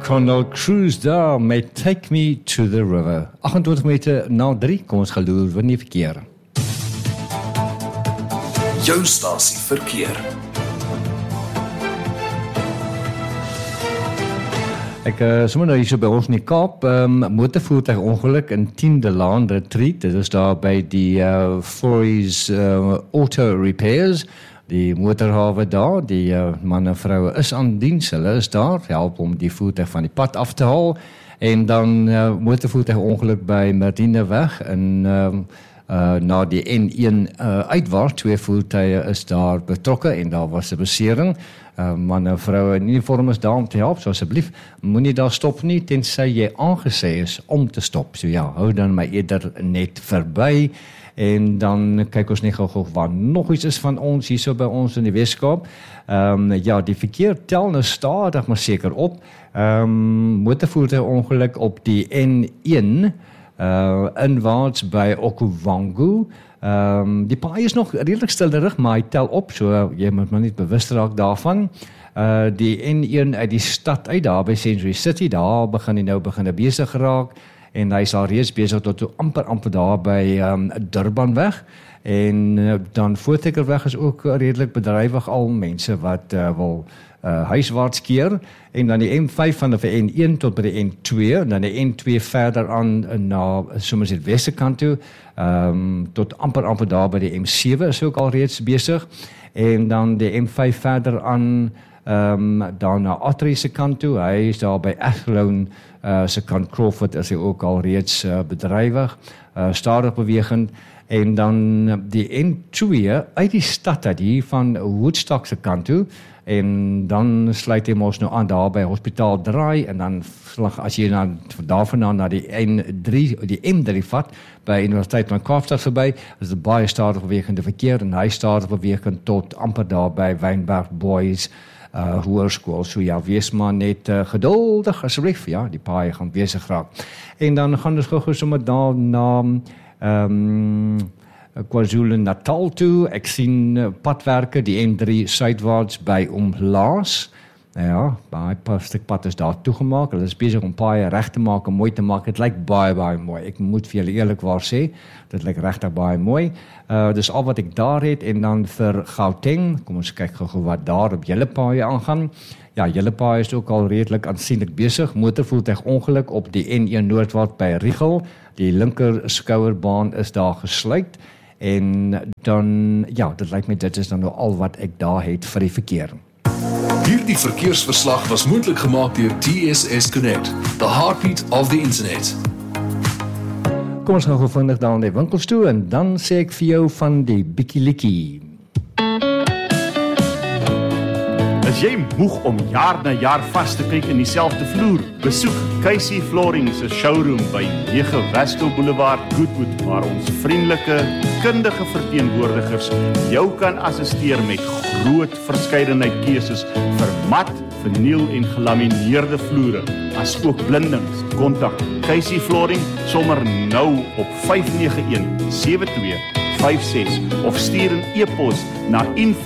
Conal Cruise daar met Take Me to the River. 28 meter na 3, kom ons geloer vir die verkeer. Jou stasie verkeer. Ek sommer nou hier so by ons in die Kaap, motorvoertuig ongeluk in 10de Laan Retreat, dit is daar by die Foy's Auto Repairs, die motorhawe daar, die man en vrou is aan diens, hulle is daar, help om die voertuig van die pad af te haal, en dan motorvoertuig ongeluk by Martineweg, en na die N1 uitwaarts, 2 voertuie is daar betrokke, en daar was 'n besering, man en vrou in uniform is daar om te help, so asseblief, moenie daar stop nie, tensy jy aangesê is om te stop, so ja, hou dan maar eerder net verby, en dan kyk ons net gou waar nog iets is van ons, hier so by ons in die Weskaap. Ja, die verkeer tel nou stadig maar seker op. Motorvoertuig ongeluk op die N1, inwaarts by Okuwangu. Die paai is nog redelijk stillerig, maar hy tel op, so jy moet maar niet bewust raak daarvan. Die N1 uit die stad uit, daar by Century City, daar begin hy nou besig geraak, en hy is al reeds besig tot amper daar by Durbanweg, en dan Voortrekkerweg is ook redelik bedrywig, al mense wat wil huiswaarts keer, en dan die M5 van die N1 tot by die N2, en dan die N2 verder aan na Somerset Weste kant toe, tot amper daar by die M7 is ook al reeds besig, en dan die M5 verder aan daar na Attery se kant toe, hy is daar by Athlone se kant Crawford is hy ook al reeds bedrywig, stadig bewegend, en dan die N2 uit die stad uit, hier van Woodstock se kant toe, en dan sluit hy ons nou aan daar by Hospitaal Draai, en dan as jy daarvandaan na die M3 vat, by Universiteit van Kaapstad verby, is dit baie stadig bewegende verkeer, en hy stadig bewegend tot amper daar by Wynberg Boys hoërskool, so ja, wees maar net geduldig, asseblief, ja, die paai gaan besig raak. En dan gaan ons gou sommer daar na KwaZulu-Natal toe, ek sien padwerke, die N3 suidwaarts by Omlaas, ja, baie stuk pad is daar toegemaak, hulle is besig om paaie reg te maak en mooi te maak, het lyk baie mooi, ek moet vir julle eerlikwaar sê, dit lyk regtig baie mooi, dis al wat ek daar het, en dan vir Gauteng, kom ons kyk gou wat daar op julle paaie aangaan, ja, julle paaie is ook al redelik aansienlik besig, motorvoertuig ongeluk op die N1 noordwaarts by Riegel, die linker skouerbaan is daar gesluit, en dan, ja, dit lyk my dit is dan nou al wat ek daar het vir die verkeer. Hierdie verkeersverslag was moontlik gemaak deur TSS Connect, the heartbeat of the internet. Kom ons gaan gou vinnig daar in die winkels toe, en dan sê ek vir jou van die Bikilikkie. Is jy moeg om jaar na jaar vas te kyk in dieselfde vloer? Besoek Casey Flooring se showroom by 9 Wesco Boulevard, Goodwood, waar ons vriendelike, kundige verteenwoordigers jou kan assisteer met groot verskeidenheid keuses vir mat, verniel en gelamineerde vloere, as ook blindings. Kontak Casey Flooring sommer nou op 591-7256 of stuur 'n e-pos na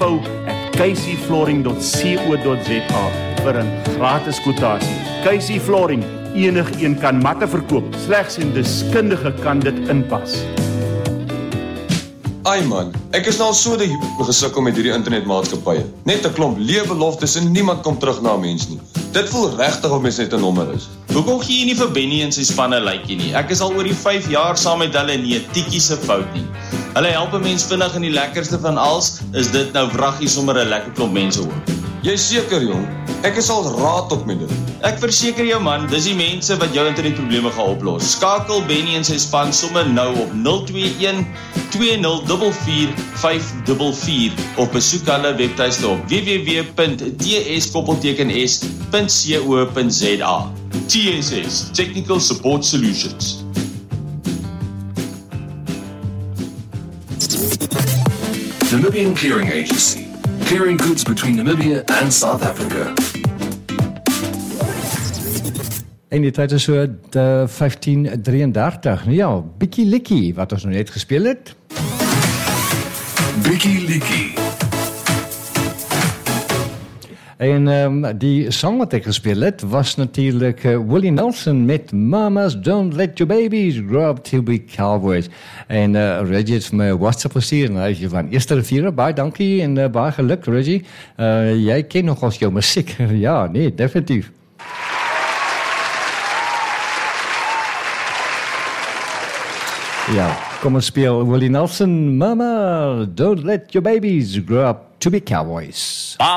info@caseyflooring.co.za vir 'n gratis kwotasie. Casey Flooring, enigeen kan matte verkoop, slegs 'n deskundige kan dit inpas. Ai man, ek is nou al so gesukkel met hierdie internetmaatskappye. Net 'n klomp leë beloftes en niemand kom terug na 'n mens nie. Dit voel regtig of mens net 'n nommer is. Hoekom gee jy nie vir Benny en sy spanne likeie nie? Ek is al oor die 5 jaar saam met hulle, nie 'n tikkie se fout nie. Hulle help 'n mens vinnig, en die lekkerste van alles is dit nou vraggie sommer 'n lekker klomp mense ook. Jy seker jong, ek is al raad op met dit. Ek verseker jou man, dis die mense wat jou internetprobleme gaan oplos. Skakel Benny en sy span sommer nou op 021 2044 544 of besoek hulle webtuiste op www.ts-s.co.za. TSS, Technical Support Solutions. Namibian Clearing Agency, clearing goods between Namibia and South Africa. En die tyd is so 15:33. Nou ja, Bikilikkie, wat ons nou net gespeel het. Bikilikkie. En die song wat ek gespeel het, was natuurlijk Willie Nelson met Mamas Don't Let Your Babies Grow Up To Be Cowboys. En Reggie het vir my WhatsApp gestuur, en hy is van Eerste Riviere, baie dankie en baie geluk, Reggie. Jy ken nog ons jou musiek. Ja, nee, definitief. Ja, kom ons speel Willie Nelson, Mama, don't let your babies grow up to be cowboys.